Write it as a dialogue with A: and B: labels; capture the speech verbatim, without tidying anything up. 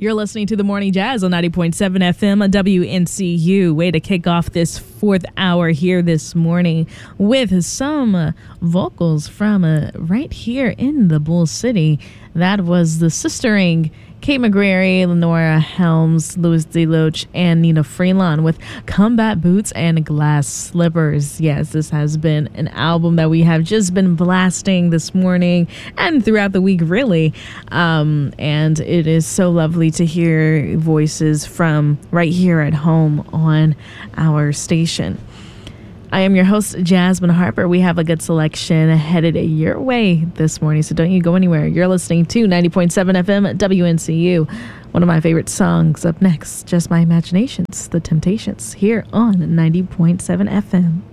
A: You're listening to the Morning Jazz on ninety point seven F M W N C U. Way to kick off this fourth hour here this morning with some uh, vocals from uh, right here in the Bull City. That was the Sistering, Kate McGrary, Lenora Helms, Louis DeLoach, and Nina Freelon with Combat Boots and Glass Slippers. Yes, this has been an album that we have just been blasting this morning and throughout the week, really. Um, and it is so lovely to hear voices from right here at home on our station. I am your host, Jasmine Harper. We have a good selection headed your way this morning, so don't you go anywhere. You're listening to ninety point seven F M W N C U. One of my favorite songs up next, Just My Imaginations, The Temptations, here on ninety point seven F M.